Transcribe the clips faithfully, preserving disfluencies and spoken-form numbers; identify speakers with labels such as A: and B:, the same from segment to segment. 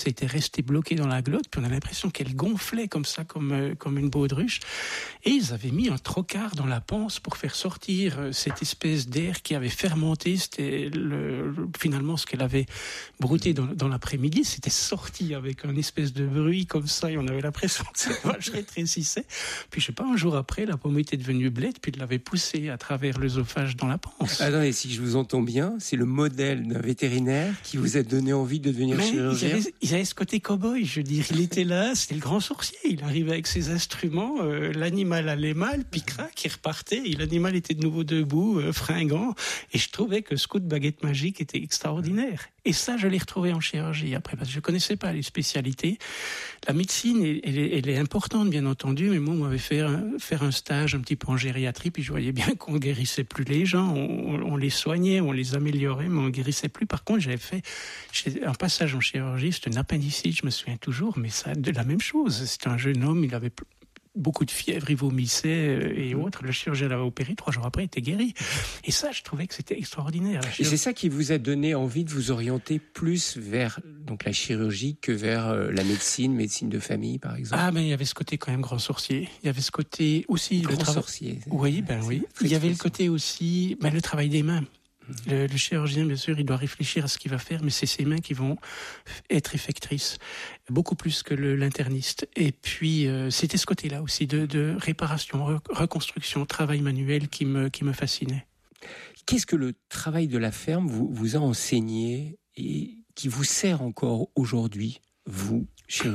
A: était restée bloquée dans la glotte, puis on a l'impression qu'elle gonflait comme ça, comme, euh, comme une baudruche. Et ils avaient mis un trocard dans la panse pour faire sortir euh, cette espèce d'air qui avait fermenté. C'était le, le, finalement ce qu'elle avait brouté dans, dans l'après-midi. C'était sorti avec un espèce de bruit comme ça, et on avait l'impression que cette vache rétrécissait. Puis je sais pas, un jour après, la pomme était devenue blette, puis elle l'avait poussée à travers l'œsophage dans la panse.
B: Ah non, et si je vous entends bien, c'est le modèle d'un vétérinaire qui vous a donné envie de devenir
A: Mais
B: chirurgien.
A: Ils avaient, ils avaient ce côté cow-boy, je veux dire. Il était là, c'était le grand sourcier. Il arrivait avec ses instruments, euh, l'animal allait mal, puis crac, il repartait, et l'animal était de nouveau debout, euh, fringant. Et je trouvais que ce coup de baguette magique était extraordinaire. Et ça, je l'ai retrouvé en chirurgie après, parce que je connaissais pas les spécialités. La médecine, elle est, elle est importante, bien entendu, mais moi, on m'avait fait un, faire un stage un petit peu en gériatrie, puis je voyais bien qu'on guérissait plus les gens, on, on les soignait, on les améliorait, mais on guérissait plus. Par contre, j'avais fait un passage en chirurgie, c'était une appendicite, je me souviens toujours, mais ça, de la même chose. C'était un jeune homme, il avait beaucoup de fièvre, il vomissait et autres. Le chirurgien l'avait opéré, trois jours après, il était guéri. Et ça, je trouvais que c'était extraordinaire.
B: Et c'est ça qui vous a donné envie de vous orienter plus vers donc la chirurgie que vers euh, la médecine, médecine de famille, par exemple.
A: Ah, ben il y avait ce côté quand même grand sorcier. Il y avait ce côté aussi
B: grand
A: le travail.
B: sorcier.
A: Oui, ben oui. Il y avait le côté aussi, ben le travail des mains. Le, le chirurgien, bien sûr, il doit réfléchir à ce qu'il va faire, mais c'est ses mains qui vont être effectrices, beaucoup plus que le, l'interniste. Et puis, euh, c'était ce côté-là aussi de, de réparation, re, reconstruction, travail manuel qui me, qui me fascinait.
B: Qu'est-ce que le travail de la ferme vous, vous a enseigné et qui vous sert encore aujourd'hui, vous, chirurgien ?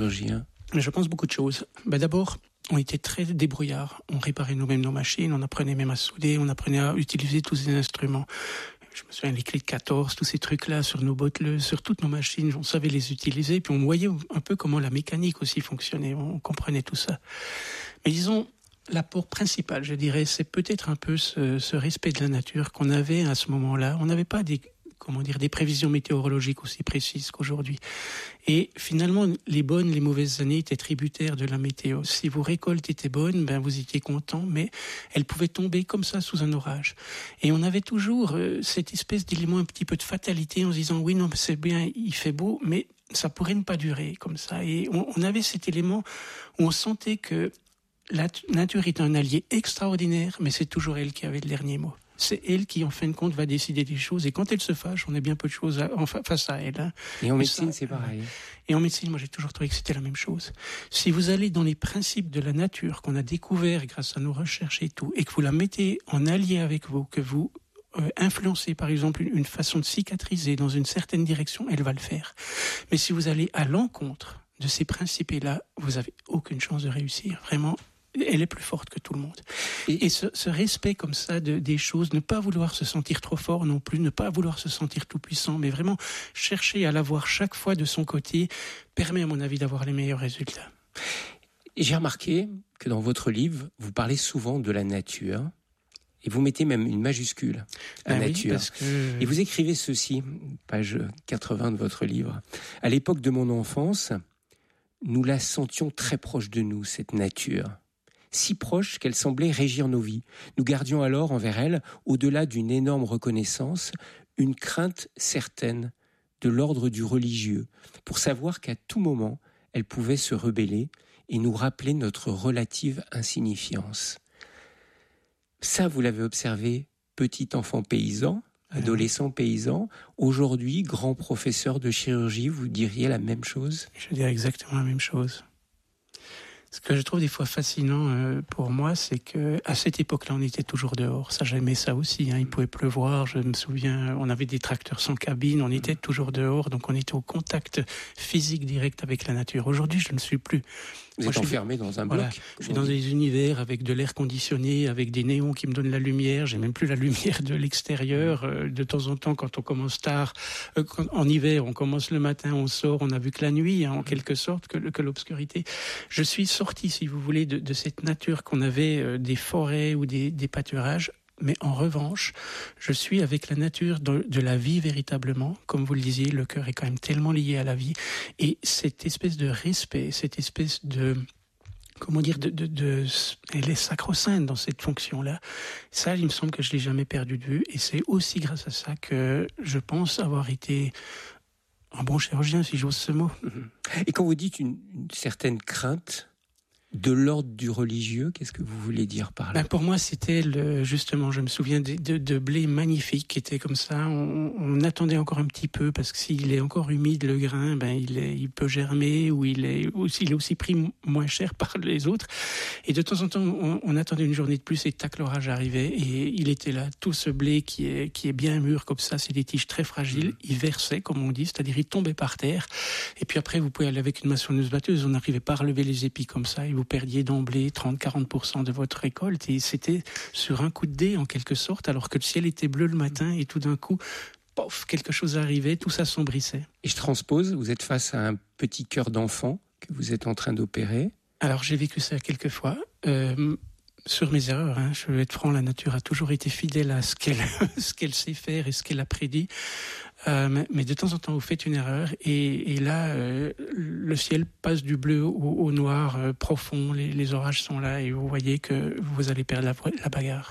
A: Je pense beaucoup de choses. Ben d'abord, on était très débrouillards. On réparait nous-mêmes nos machines, on apprenait même à souder, on apprenait à utiliser tous ces instruments. Je me souviens, les clés de quatorze, tous ces trucs-là sur nos botteleuses, sur toutes nos machines, on savait les utiliser, puis on voyait un peu comment la mécanique aussi fonctionnait, on comprenait tout ça. Mais disons, l'apport principal, je dirais, c'est peut-être un peu ce, ce respect de la nature qu'on avait à ce moment-là. On n'avait pas des, comment dire, des prévisions météorologiques aussi précises qu'aujourd'hui. Et finalement, les bonnes, les mauvaises années étaient tributaires de la météo. Si vos récoltes étaient bonnes, ben vous étiez content, mais elles pouvaient tomber comme ça sous un orage. Et on avait toujours euh, cette espèce d'élément un petit peu de fatalité en se disant oui, non, c'est bien, il fait beau, mais ça pourrait ne pas durer comme ça. Et on, on avait cet élément où on sentait que la nature est un allié extraordinaire, mais c'est toujours elle qui avait le dernier mot. C'est elle qui, en fin de compte, va décider des choses. Et quand elle se fâche, on a bien peu de choses à, en fa- face à elle. Hein.
B: Et en
A: et
B: médecine,
A: ça,
B: c'est pareil.
A: Et en médecine, moi, j'ai toujours trouvé que c'était la même chose. Si vous allez dans les principes de la nature qu'on a découvert grâce à nos recherches et tout, et que vous la mettez en allié avec vous, que vous euh, influencez, par exemple, une, une façon de cicatriser dans une certaine direction, elle va le faire. Mais si vous allez à l'encontre de ces principes-là, vous avez aucune chance de réussir. Vraiment, elle est plus forte que tout le monde. Et, et ce, ce respect comme ça de, des choses, ne pas vouloir se sentir trop fort non plus, ne pas vouloir se sentir tout puissant, mais vraiment chercher à l'avoir chaque fois de son côté, permet à mon avis d'avoir les meilleurs résultats.
B: Et j'ai remarqué que dans votre livre, vous parlez souvent de la nature, et vous mettez même une majuscule à
A: ben
B: nature.
A: Oui, parce que...
B: Et vous écrivez ceci, page quatre-vingts de votre livre. À l'époque de mon enfance, nous la sentions très proche de nous, cette nature. Si proche qu'elle semblait régir nos vies. Nous gardions alors envers elle, au-delà d'une énorme reconnaissance, une crainte certaine de l'ordre du religieux, pour savoir qu'à tout moment, elle pouvait se rebeller et nous rappeler notre relative insignifiance. Ça, vous l'avez observé, petit enfant paysan, adolescent paysan, aujourd'hui, grand professeur de chirurgie, vous diriez la même chose ?
A: Je dirais exactement la même chose. Ce que je trouve des fois fascinant euh, pour moi, c'est que à cette époque-là, on était toujours dehors. Ça, j'aimais ça aussi. Hein. Il pouvait pleuvoir. Je me souviens, on avait des tracteurs sans cabine. On était toujours dehors, donc on était au contact physique direct avec la nature. Aujourd'hui, je ne suis plus.
B: Vous
A: Moi,
B: êtes
A: je suis,
B: enfermé dans un bloc.
A: Voilà, je suis dans des univers avec de l'air conditionné, avec des néons qui me donnent la lumière. J'ai même plus la lumière de l'extérieur. Euh, de temps en temps, quand on commence tard, euh, quand, en hiver, on commence le matin, on sort, on a vu que la nuit, hein, en quelque sorte, que, que l'obscurité. Je suis sorti, si vous voulez, de, de cette nature qu'on avait, euh, des forêts ou des, des pâturages. Mais en revanche, je suis avec la nature de, de la vie véritablement. Comme vous le disiez, le cœur est quand même tellement lié à la vie. Et cette espèce de respect, cette espèce de... comment dire, de, de, de, elle est sacro-sainte dans cette fonction-là. Ça, il me semble que je l'ai jamais perdu de vue. Et c'est aussi grâce à ça que je pense avoir été un bon chirurgien, si j'ose ce mot.
B: Et quand vous dites une, une certaine crainte de l'ordre du religieux, qu'est-ce que vous voulez dire par là?
A: Ben pour moi, c'était le, justement, je me souviens de, de, de blé magnifique qui était comme ça. On, on attendait encore un petit peu parce que s'il est encore humide, le grain, ben il, est, il peut germer ou il est aussi, il est aussi pris moins cher par les autres. Et de temps en temps, on, on attendait une journée de plus et tac, l'orage arrivait et il était là. Tout ce blé qui est, qui est bien mûr comme ça, c'est des tiges très fragiles. Mmh. Il versait, comme on dit, c'est-à-dire il tombait par terre. Et puis après, vous pouvez aller avec une maçonneuse batteuse. On n'arrivait pas à relever les épis comme ça et vous perdiez d'emblée trente à quarante pour cent de votre récolte et c'était sur un coup de dé en quelque sorte, alors que le ciel était bleu le matin et tout d'un coup, pof, quelque chose arrivait, tout s'assombrissait.
B: Et je transpose, vous êtes face à un petit cœur d'enfant que vous êtes en train d'opérer.
A: Alors j'ai vécu ça quelques fois. Euh, sur mes erreurs, hein, je vais être franc, la nature a toujours été fidèle à ce qu'elle, ce qu'elle sait faire et ce qu'elle a prédit. Euh, mais, mais de temps en temps, vous faites une erreur et, et là, euh, le ciel passe du bleu au, au noir euh, profond. Les, les orages sont là et vous voyez que vous allez perdre la, la bagarre.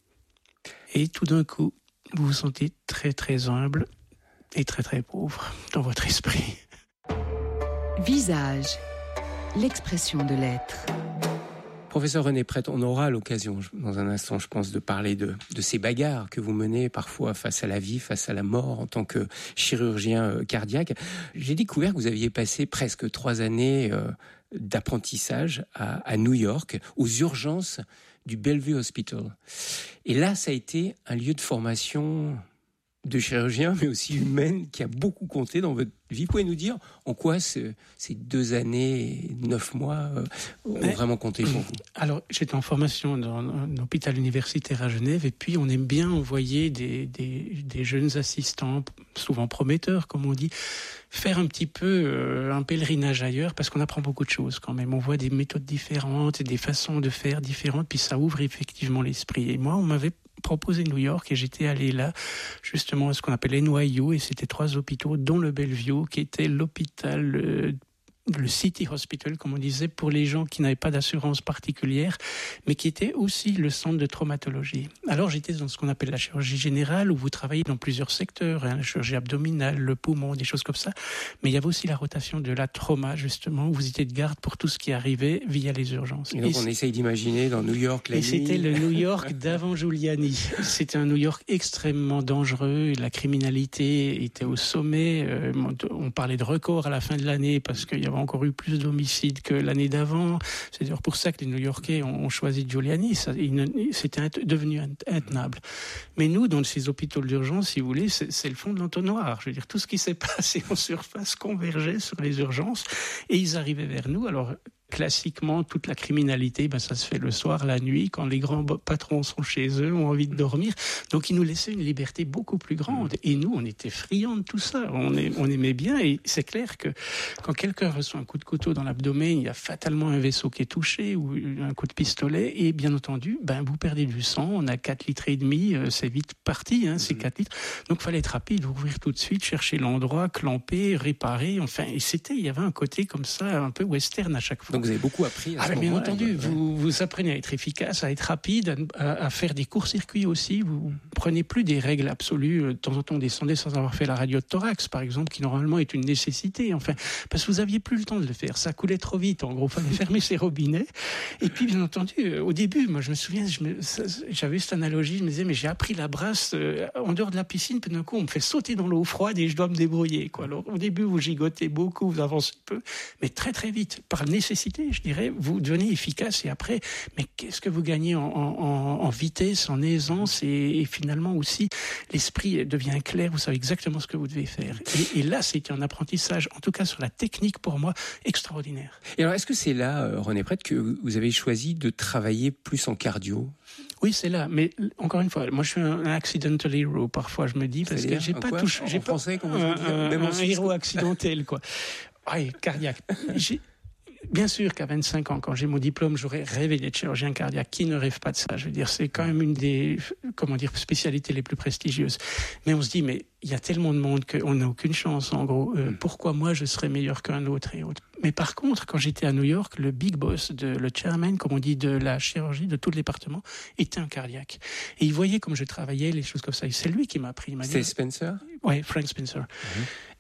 A: Et tout d'un coup, vous vous sentez très très humble et très très pauvre dans votre esprit.
C: Visage, l'expression de l'être.
B: Professeur René Prêtre, on aura l'occasion dans un instant, je pense, de parler de, de ces bagarres que vous menez parfois face à la vie, face à la mort en tant que chirurgien cardiaque. J'ai découvert que vous aviez passé presque trois années euh, d'apprentissage à, à New York, aux urgences du Bellevue Hospital. Et là, ça a été un lieu de formation de chirurgien, mais aussi humaine, qui a beaucoup compté dans votre vie. Vous pouvez nous dire en quoi ce, ces deux années et neuf mois euh, ont mais, vraiment compté pour vous?
A: Alors, j'étais en formation dans un hôpital universitaire à Genève, et puis on aime bien envoyer des, des, des jeunes assistants, souvent prometteurs, comme on dit, faire un petit peu euh, un pèlerinage ailleurs, parce qu'on apprend beaucoup de choses quand même. On voit des méthodes différentes, des façons de faire différentes, puis ça ouvre effectivement l'esprit. Et moi, on m'avait proposé New York et j'étais allé là justement à ce qu'on appelle N Y U et c'était trois hôpitaux dont le Bellevue qui était l'hôpital euh, le City Hospital, comme on disait, pour les gens qui n'avaient pas d'assurance particulière, mais qui était aussi le centre de traumatologie. Alors j'étais dans ce qu'on appelle la chirurgie générale, où vous travaillez dans plusieurs secteurs, hein, la chirurgie abdominale, le poumon, des choses comme ça, mais il y avait aussi la rotation de la trauma, justement, où vous étiez de garde pour tout ce qui arrivait via les urgences.
B: Et donc et on essaye d'imaginer dans New York la
A: et
B: nuit.
A: C'était le New York d'avant Giuliani. C'était un New York extrêmement dangereux, la criminalité était au sommet, euh, on parlait de record à la fin de l'année, parce qu'il y avait encore eu plus d'homicides que l'année d'avant. C'est d'ailleurs pour ça que les New-Yorkais ont choisi Giuliani. Ça, c'était devenu intenable. Mais nous, dans ces hôpitaux d'urgence, si vous voulez, c'est, c'est le fond de l'entonnoir. Je veux dire, tout ce qui s'est passé en surface convergeait sur les urgences et ils arrivaient vers nous. Alors, classiquement, toute la criminalité, ben, ça se fait le soir, la nuit, quand les grands patrons sont chez eux, ont envie de dormir. Donc, ils nous laissaient une liberté beaucoup plus grande. Et nous, on était friands de tout ça. On, est, on aimait bien. Et c'est clair que quand quelqu'un reçoit un coup de couteau dans l'abdomen, il y a fatalement un vaisseau qui est touché ou un coup de pistolet. Et bien entendu, ben, vous perdez du sang. On a quatre litres et demi. C'est vite parti, hein, ces quatre litres. Donc, il fallait être rapide, ouvrir tout de suite, chercher l'endroit, clamper, réparer. Enfin, et c'était, il y avait un côté comme ça, un peu western à chaque fois.
B: Donc vous avez beaucoup appris à
A: ah,
B: ce
A: bien
B: moment-là.
A: entendu, vous, vous apprenez à être efficace, à être rapide, à, à faire des courts-circuits aussi. Vous ne prenez plus des règles absolues. De temps en temps, on descendait sans avoir fait la radio de thorax, par exemple, qui normalement est une nécessité. Enfin, parce que vous n'aviez plus le temps de le faire. Ça coulait trop vite. En gros, il fallait fermer ses robinets. Et puis, bien entendu, au début, moi, je me souviens, je me, ça, j'avais cette analogie. Je me disais, mais j'ai appris la brasse euh, en dehors de la piscine. Puis d'un coup, on me fait sauter dans l'eau froide et je dois me débrouiller, quoi. Alors, au début, vous gigotez beaucoup, vous avancez peu, mais très, très vite, par nécessité, je dirais, vous devenez efficace et après, mais qu'est-ce que vous gagnez en, en, en vitesse, en aisance et, et finalement aussi, l'esprit devient clair, vous savez exactement ce que vous devez faire. Et, et là, c'était un apprentissage, en tout cas sur la technique pour moi, extraordinaire.
B: Et alors, est-ce que c'est là, euh, René Prêtre, que vous avez choisi de travailler plus en cardio ?
A: Oui, c'est là, mais encore une fois, moi je suis un accidental hero, parfois je me dis, parce que j'ai pas touché, j'ai pas
B: français, comment
A: un,
B: dire, même
A: un,
B: en
A: un héros accidentel, quoi. Oui, cardiaque. J'ai, Bien sûr qu'à vingt-cinq ans, quand j'ai mon diplôme, j'aurais rêvé d'être chirurgien cardiaque. Qui ne rêve pas de ça? Je veux dire, c'est quand même une des, comment dire, spécialités les plus prestigieuses. Mais on se dit, mais il y a tellement de monde qu'on n'a aucune chance, en gros. Euh, pourquoi moi, je serais meilleur qu'un autre et autres? Mais par contre, quand j'étais à New York, le big boss, de, le chairman, comme on dit, de la chirurgie, de tout le département, était un cardiaque. Et il voyait comme je travaillais, les choses comme ça. Et c'est lui qui m'a appris. Il m'a
B: c'est
A: dit,
B: Spencer?
A: Oui, Frank Spencer. Mm-hmm.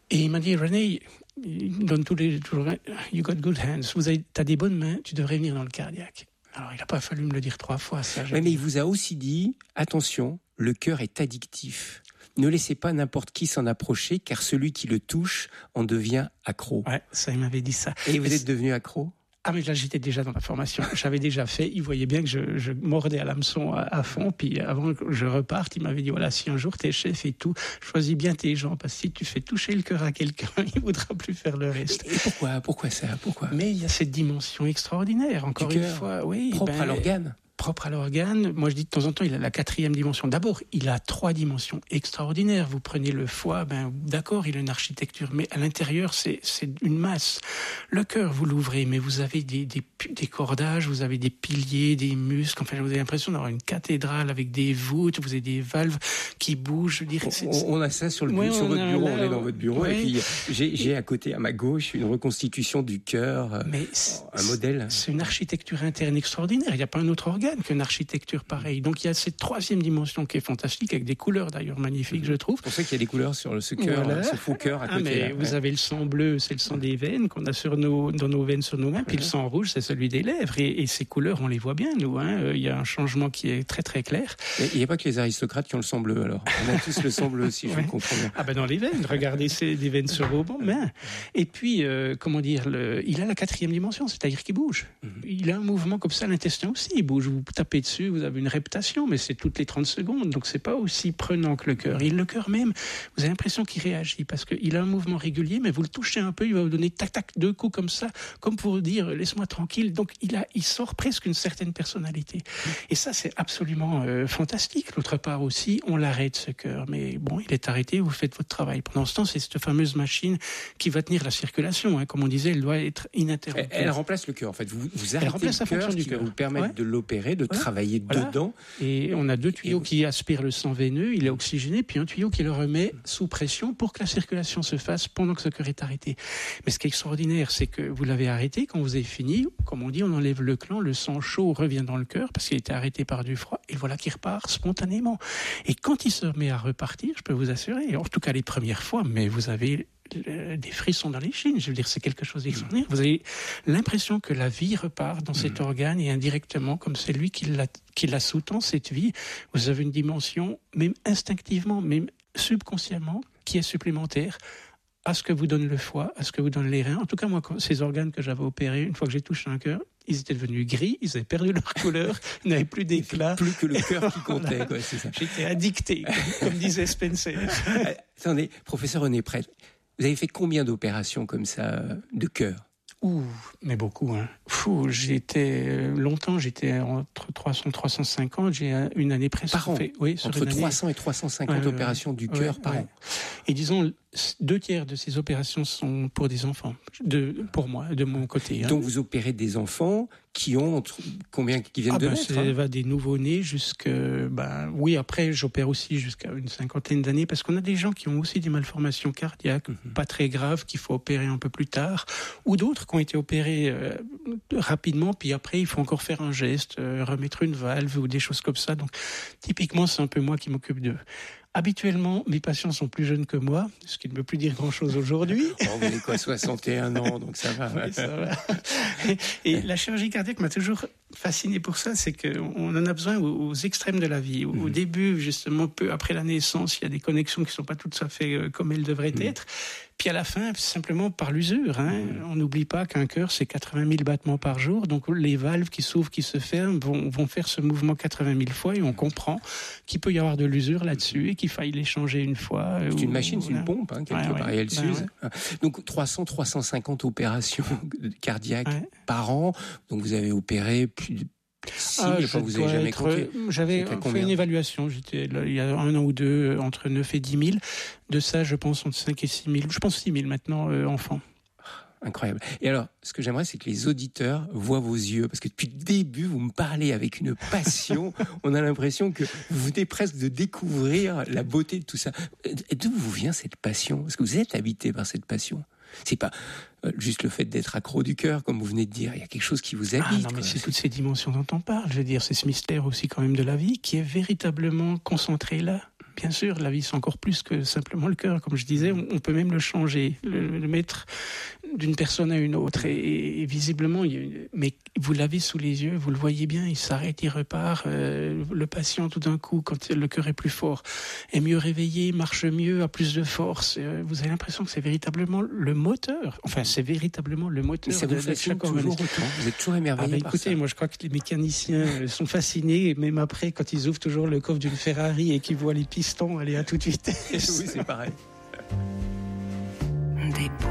A: Et il m'a dit, René, il me donne tous les jours, you got good hands, vous avez, t'as des bonnes mains, tu devrais venir dans le cardiaque. Alors, il n'a pas fallu me le dire trois fois, ça.
B: Oui, mais il vous a aussi dit, attention, le cœur est addictif. Ne laissez pas n'importe qui s'en approcher, car celui qui le touche en devient accro.
A: Ouais, ça, il m'avait dit ça.
B: Et vous
A: Et
B: êtes devenu accro ?
A: Ah, mais là, j'étais déjà dans la formation. J'avais déjà fait. Il voyait bien que je, je mordais à l'hameçon à, à fond. Puis avant que je reparte, il m'avait dit, voilà, si un jour t'es chef et tout, choisis bien tes gens. Parce que si tu fais toucher le cœur à quelqu'un, il ne voudra plus faire le reste.
B: Et pourquoi, pourquoi ça pourquoi
A: Mais il y a cette dimension extraordinaire, encore
B: du
A: une
B: cœur,
A: fois. Oui,
B: propre
A: ben,
B: à l'organe.
A: Propre à l'organe. Moi, je dis de temps en temps, il a la quatrième dimension. D'abord, il a trois dimensions extraordinaires. Vous prenez le foie, ben, d'accord, il a une architecture, mais à l'intérieur, c'est, c'est une masse. Le cœur, vous l'ouvrez, mais vous avez des, des, des cordages, vous avez des piliers, des muscles. Enfin, vous avez l'impression d'avoir une cathédrale avec des voûtes, vous avez des valves qui bougent. Je veux dire, c'est,
B: on, on a ça sur, le,
A: ouais,
B: sur votre bureau,
A: là,
B: on est dans votre bureau,
A: ouais.
B: et puis j'ai, j'ai à côté, à ma gauche, une reconstitution du cœur,
A: mais
B: un modèle.
A: C'est une architecture interne extraordinaire. Il n'y a pas un autre organe qu'une architecture pareille. Donc il y a cette troisième dimension qui est fantastique, avec des couleurs d'ailleurs magnifiques, je trouve.
B: C'est pour ça qu'il y a des couleurs sur ce cœur,
A: voilà.
B: ce faux cœur à côté.
A: Ah, mais
B: là.
A: vous
B: Ouais.
A: avez le sang bleu, c'est le sang des veines qu'on a sur nos, dans nos veines sur nos mains, puis ouais. le sang rouge, c'est celui des lèvres. Et, et ces couleurs, on les voit bien, nous. Hein. Il y a un changement qui est très très clair.
B: Et il n'y a pas que les aristocrates qui ont le sang bleu, alors. On a tous le sang bleu aussi, je ouais. comprends bien.
A: Ah ben dans les veines, regardez, c'est des veines sur vos mains. Et puis, euh, comment dire, le, il a la quatrième dimension, c'est-à-dire qu'il bouge. Mm-hmm. Il a un mouvement comme ça, l'intestin aussi, il bouge. Vous tapez dessus, vous avez une reptation, mais c'est toutes les trente secondes, donc c'est pas aussi prenant que le cœur. Et le cœur même, vous avez l'impression qu'il réagit, parce qu'il a un mouvement régulier, mais vous le touchez un peu, il va vous donner tac tac deux coups comme ça, comme pour vous dire laisse-moi tranquille. Donc il a, il sort presque une certaine personnalité. Et ça c'est absolument euh, fantastique. L'autre part aussi, on l'arrête ce cœur, mais bon, il est arrêté, vous faites votre travail. Pendant ce temps, c'est cette fameuse machine qui va tenir la circulation. Hein. Comme on disait, elle doit être ininterrompue.
B: Elle, elle remplace le cœur, en fait. Vous, vous arrêtez
A: elle remplace
B: le
A: la fonction
B: cœur
A: du
B: qui
A: cœur.
B: va vous permettre ouais. de l'opérer, de voilà. travailler
A: voilà.
B: dedans.
A: Et on a deux tuyaux
B: vous...
A: qui aspirent le sang veineux, il est oxygéné, puis un tuyau qui le remet sous pression pour que la circulation se fasse pendant que ce cœur est arrêté. Mais ce qui est extraordinaire, c'est que vous l'avez arrêté, quand vous avez fini, comme on dit, on enlève le clan, le sang chaud revient dans le cœur parce qu'il était arrêté par du froid, et voilà qu'il repart spontanément. Et quand il se met à repartir, je peux vous assurer, en tout cas les premières fois, mais vous avez des frissons dans les chines, je veux dire, c'est quelque chose d'extraordinaire. Vous avez l'impression que la vie repart dans cet organe et indirectement, comme c'est lui qui la, qui la sous-tend, cette vie, vous avez une dimension, même instinctivement, même subconsciemment, qui est supplémentaire à ce que vous donne le foie, à ce que vous donne les reins. En tout cas, moi, quand, ces organes que j'avais opérés, une fois que j'ai touché un cœur, ils étaient devenus gris, ils avaient perdu leur couleur, ils n'avaient plus d'éclat.
B: Plus que le cœur qui comptait, voilà. quoi, c'est ça.
A: J'étais addicté, comme, comme disait Spencer.
B: Attendez, professeur René Prêtre, vous avez fait combien d'opérations comme ça de cœur ?
A: Ouh, mais beaucoup. Hein. Fou, j'étais longtemps, j'étais entre trois cents et trois cent cinquante. J'ai une année presque
B: par an.
A: Fait, oui, sur
B: entre
A: une
B: trois cents
A: année.
B: et trois cent cinquante euh, opérations du cœur
A: ouais,
B: par
A: ouais.
B: an.
A: Et disons, deux tiers de ces opérations sont pour des enfants, de, pour moi, de mon côté. Hein.
B: Donc vous opérez des enfants qui ont entre, combien qui viennent
A: ah
B: de
A: ben,
B: naître.
A: Ça
B: hein.
A: va des nouveau-nés jusqu'à, ben oui, après j'opère aussi jusqu'à une cinquantaine d'années parce qu'on a des gens qui ont aussi des malformations cardiaques, mm-hmm. pas très graves, qu'il faut opérer un peu plus tard, ou d'autres qui ont été opérés euh, rapidement, puis après il faut encore faire un geste, euh, remettre une valve ou des choses comme ça. Donc typiquement c'est un peu moi qui m'occupe d'eux. Habituellement, mes patients sont plus jeunes que moi, ce qui ne veut plus dire grand-chose aujourd'hui.
B: Oh, vous avez quoi, soixante et un ans, donc ça va.
A: Oui, ça va. Et, et la chirurgie cardiaque m'a toujours fasciné pour ça, c'est qu'on en a besoin aux, aux extrêmes de la vie. Au, mmh. au début, justement, peu après la naissance, il y a des connexions qui ne sont pas tout à fait comme elles devraient mmh. être. Puis à la fin, simplement par l'usure. Hein. Mmh. On n'oublie pas qu'un cœur, c'est quatre-vingt mille battements par jour. Donc les valves qui s'ouvrent, qui se ferment, vont, vont faire ce mouvement quatre-vingt mille fois. Et on comprend qu'il peut y avoir de l'usure là-dessus et qu'il faille les changer une fois.
B: C'est
A: ou,
B: une machine, c'est
A: voilà.
B: une pompe, hein, quelque
A: ouais,
B: part.
A: Ouais,
B: et elle
A: ben
B: s'use.
A: Ouais.
B: Donc trois cents, trois cent cinquante opérations cardiaques
A: ouais.
B: par an. Donc vous avez opéré plus de Si,
A: ah,
B: enfin, vous n'avez jamais
A: être,
B: compté.
A: J'avais fait une évaluation, j'étais là, il y a un an ou deux, entre neuf et dix mille. De ça, je pense, entre cinq et six mille. Je pense six mille maintenant, euh, enfants.
B: Incroyable. Et alors, ce que j'aimerais, c'est que les auditeurs voient vos yeux, parce que depuis le début, vous me parlez avec une passion. On a l'impression que vous venez presque de découvrir la beauté de tout ça. D'où vous vient cette passion ? Est-ce que vous êtes habité par cette passion ? C'est pas juste le fait d'être accro du cœur, comme vous venez de dire. Il y a quelque chose qui vous habite.
A: Ah non, mais
B: quoi.
A: c'est toutes ces dimensions dont on parle. Je veux dire, c'est ce mystère aussi quand même de la vie qui est véritablement concentré là. Bien sûr, la vie c'est encore plus que simplement le cœur. Comme je disais, on, on peut même le changer, le, le mettre d'une personne à une autre. Et, et visiblement, il y a une... mais vous l'avez sous les yeux, vous le voyez bien, il s'arrête, il repart. Euh, le patient, tout d'un coup, quand le cœur est plus fort, est mieux réveillé, marche mieux, a plus de force. Euh, vous avez l'impression que c'est véritablement le moteur. Enfin, c'est véritablement le moteur.
B: Mais ça vous
A: de, de
B: fascine toujours autant. Vous êtes toujours émerveillé
A: ah bah
B: par
A: écoutez,
B: ça.
A: moi je crois que les mécaniciens sont fascinés, et même après, quand ils ouvrent toujours le coffre d'une Ferrari et qu'ils voient les pistons aller à toute vitesse.
B: Oui, c'est pareil.
C: Des